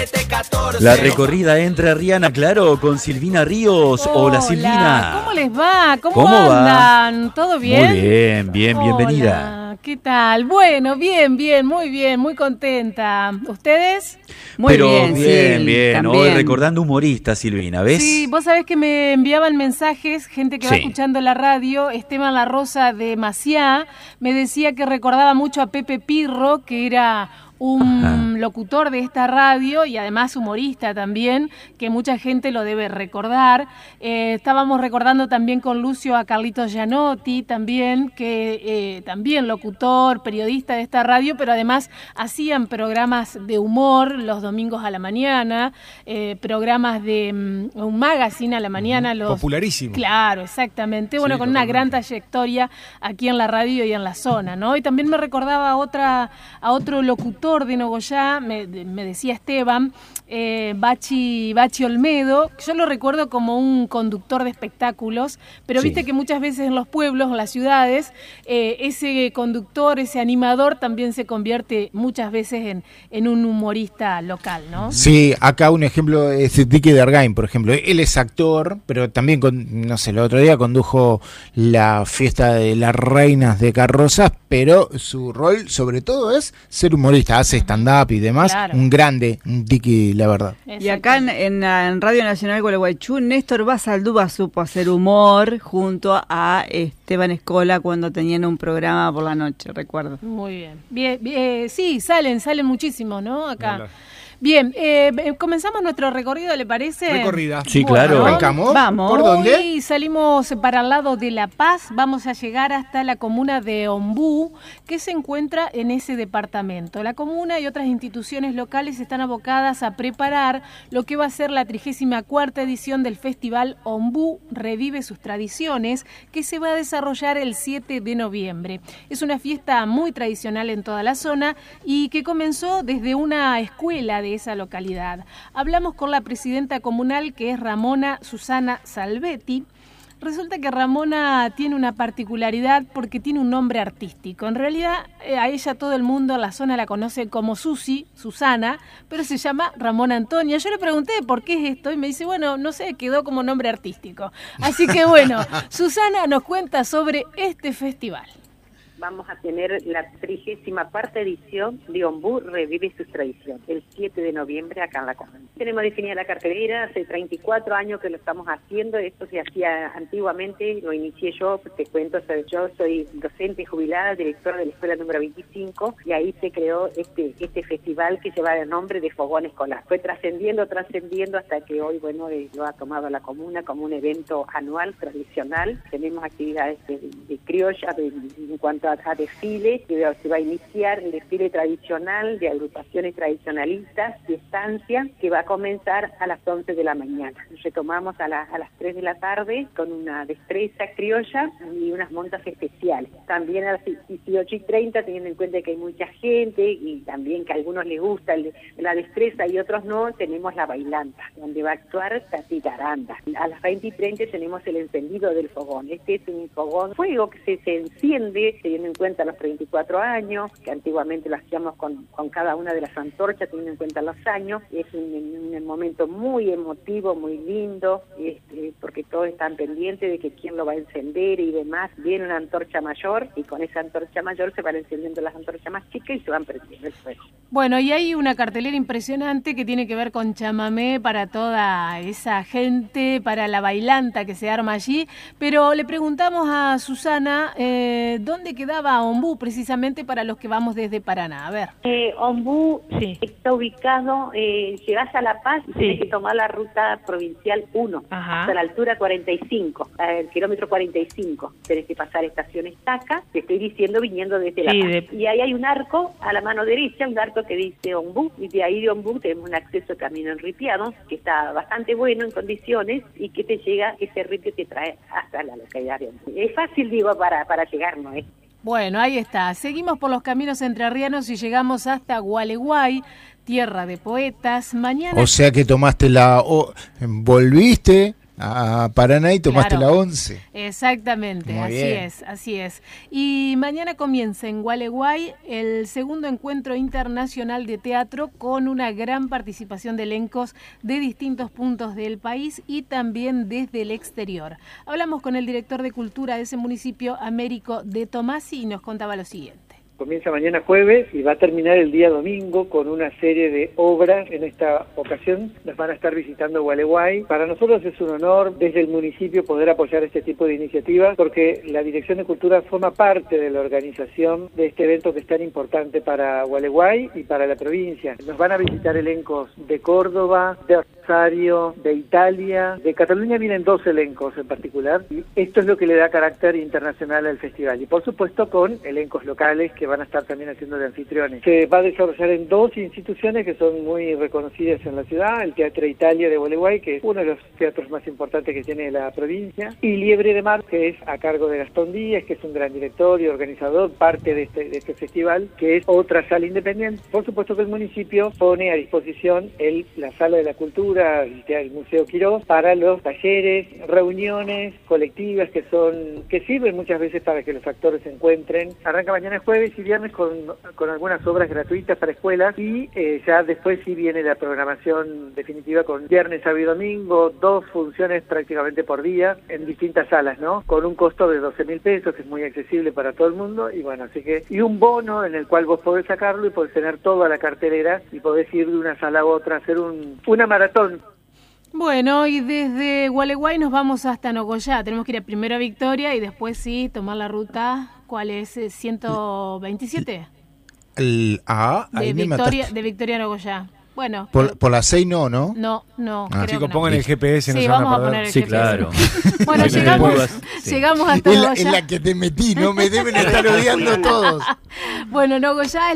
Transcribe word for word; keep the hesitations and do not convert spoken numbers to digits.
siete catorce. La recorrida entrerriana, claro, con Silvina Ríos. Hola, Hola, Silvina. ¿cómo les va? ¿Cómo, ¿Cómo andan? va? ¿Todo bien? Muy bien, bien, bienvenida. Hola, ¿qué tal? Bueno, bien, bien, muy bien, muy contenta. ¿Ustedes? Muy Pero bien, bien, sí, bien. también. Hoy recordando humoristas, Silvina, ¿ves? Sí, vos sabés que me enviaban mensajes, gente que va Sí. escuchando la radio. Esteban La Rosa de Maciá me decía que recordaba mucho a Pepe Pirro, que era un Ajá. locutor de esta radio y además humorista también, que mucha gente lo debe recordar. Eh, estábamos recordando también con Lucio a Carlitos Gianotti, también, que eh, también locutor, periodista de esta radio, pero además hacían programas de humor los domingos a la mañana, eh, programas de um, un magazine a la mañana. Los, popularísimo. Claro, exactamente. Bueno, Sí, con una totalmente. gran trayectoria aquí en la radio y en la zona, ¿no? Y también me recordaba a, otra, a otro locutor de Nogoyá, me, me decía Esteban, eh, Bachi, Bachi Olmedo. Yo lo recuerdo como un conductor de espectáculos, pero Sí. viste que muchas veces en los pueblos, en las ciudades, eh, ese conductor, ese animador también se convierte muchas veces en, en un humorista local, ¿no? Sí, acá un ejemplo es Dicky Dergain, por ejemplo. Él es actor, pero también, con, no sé, el otro día condujo la fiesta de las reinas de carrozas, pero su rol sobre todo es ser humorista, hace stand-up y demás. Claro. Un grande, un Dicky, la verdad. Y acá en, en, en Radio Nacional Gualeguaychú, Néstor Basaldúa supo hacer humor junto a Esteban Escola cuando tenían un programa por la noche, recuerdo. Muy bien. Bien, bien, sí, salen, salen muchísimo, ¿no? Acá. Hola. Bien, eh, eh, comenzamos nuestro recorrido, ¿le parece? Recorrida. Sí, claro. ¿Arrancamos? Vamos. ¿Por dónde? Hoy salimos para el lado de La Paz, vamos a llegar hasta la comuna de Ombú, que se encuentra en ese departamento. La comuna y otras instituciones locales están abocadas a preparar lo que va a ser la trigésima cuarta edición del Festival Ombú Revive sus Tradiciones, que se va a desarrollar el siete de noviembre. Es una fiesta muy tradicional en toda la zona y que comenzó desde una escuela de esa localidad. Hablamos con la presidenta comunal, que es Ramona Susana Salvetti. Resulta que Ramona tiene una particularidad porque tiene un nombre artístico. En realidad, eh, a ella todo el mundo en la zona la conoce como Susi, Susana, pero se llama Ramona Antonia. Yo le pregunté por qué es esto y me dice, bueno, no sé, quedó como nombre artístico. Así que bueno, Susana nos cuenta sobre este festival. Vamos a tener la trigésima cuarta edición de Ombú Revive sus Tradiciones, el siete de noviembre acá en la comuna. Tenemos definida la cartelera, hace treinta y cuatro años que lo estamos haciendo. Esto se hacía antiguamente, lo inicié yo, te cuento, yo soy docente jubilada, directora de la escuela número veinticinco, y ahí se creó este este festival que lleva el nombre de Fogón Escolar. Fue trascendiendo, trascendiendo hasta que hoy, bueno, eh, lo ha tomado la comuna como un evento anual, tradicional. Tenemos actividades de, de criolla, de, en cuanto a a desfile, que se va a iniciar el desfile tradicional de agrupaciones tradicionalistas de estancia, que va a comenzar a las once de la mañana. Retomamos a, la, a las tres de la tarde con una destreza criolla y unas montas especiales. También a las dieciocho y treinta, teniendo en cuenta que hay mucha gente y también que a algunos les gusta el, la destreza y otros no, tenemos la bailanta, donde va a actuar Tati Taranda. A las veinte y treinta tenemos el encendido del fogón. Este es un fogón fuego que se, se enciende, teniendo en cuenta los treinta y cuatro años, que antiguamente lo hacíamos con, con cada una de las antorchas, teniendo en cuenta los años. Es un, un momento muy emotivo, muy lindo, este, porque todos están pendientes de que quién lo va a encender y demás. Viene una antorcha mayor y con esa antorcha mayor se van encendiendo las antorchas más chicas y se van prendiendo el fuego. Bueno, y hay una cartelera impresionante que tiene que ver con chamamé para toda esa gente, para la bailanta que se arma allí, pero le preguntamos a Susana eh, dónde quedaba Ombú, precisamente para los que vamos desde Paraná. A ver. Eh, Ombú Sí. está ubicado, eh, llegás a La Paz y Sí. tienes que tomar la ruta provincial uno, Ajá. hasta la altura cuarenta y cinco, el kilómetro cuarenta y cinco. Tenés que pasar estación Estaca, te estoy diciendo viniendo desde La Sí, Paz. de- Y ahí hay un arco a la mano derecha, un arco que dice Ombú, y de ahí de Ombú tenemos un acceso camino enripiado, que está bastante bueno en condiciones, y que te llega, ese ripio te trae hasta la localidad de Ombú. Es fácil, digo, para, para llegar, ¿no es? Bueno, ahí está. Seguimos por los caminos entrerrianos y llegamos hasta Gualeguay, tierra de poetas. Mañana... O sea que tomaste la... o- volviste a Paraná y tomaste Claro. la once. Exactamente, Muy así bien. es, así es. Y mañana comienza en Gualeguay el segundo encuentro internacional de teatro con una gran participación de elencos de distintos puntos del país y también desde el exterior. Hablamos con el director de cultura de ese municipio, Américo de Tomasi, y nos contaba lo siguiente. Comienza mañana jueves y va a terminar el día domingo con una serie de obras. En esta ocasión nos van a estar visitando Gualeguay. Para nosotros es un honor desde el municipio poder apoyar este tipo de iniciativas porque la Dirección de Cultura forma parte de la organización de este evento que es tan importante para Gualeguay y para la provincia. Nos van a visitar elencos de Córdoba, de Rosario, de Italia, de Cataluña vienen dos elencos en particular y esto es lo que le da carácter internacional al festival y por supuesto con elencos locales que van a estar también haciendo de anfitriones. Se va a desarrollar en dos instituciones que son muy reconocidas en la ciudad, el Teatro Italia de Gualeguay, que es uno de los teatros más importantes que tiene la provincia, y Liebre de Mar, que es a cargo de Gastón Díaz, que es un gran director y organizador, parte de este, de este festival, que es otra sala independiente. Por supuesto que el municipio pone a disposición el, la Sala de la Cultura, el, el Museo Quirós, para los talleres, reuniones colectivas que son que sirven muchas veces para que los actores se encuentren. Arranca mañana jueves y viernes con, con algunas obras gratuitas para escuelas y eh, ya después sí viene la programación definitiva con viernes, sábado y domingo, dos funciones prácticamente por día en distintas salas, ¿no? Con un costo de doce mil pesos, que es muy accesible para todo el mundo y bueno, así que y un bono en el cual vos podés sacarlo y podés tener toda la cartelera y podés ir de una sala a otra, hacer un, una maratón. Bueno, y desde Gualeguay nos vamos hasta Nogoyá. Tenemos que ir primero a Victoria y después sí tomar la ruta, ¿cuál es? ¿ciento veintisiete? El, ah, De ahí me Victoria, mataste. de Victoria a Nogoyá. Bueno. Por, por las seis no, ¿no? No, no. Ah, creo Chicos, que no. pongan el G P S, no Sí, se van vamos a a perder. poner el Sí, G P S. claro. Bueno, Ahí tenés llegamos, curvas, sí. llegamos hasta Es la, Nogoyá. es la que te metí, no me deben estar odiando todos. Bueno, Nogoyá es